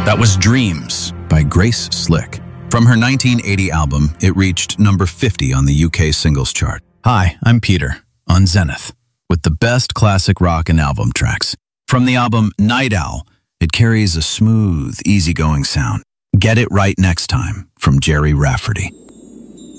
That was Dreams by Grace Slick. From her 1980 album, it reached number 50 on the UK singles chart. Hi, I'm Peter, on Zenith, with the best classic rock and album tracks. From the album Night Owl, it carries a smooth, easygoing sound. Get it right next time from Jerry Rafferty.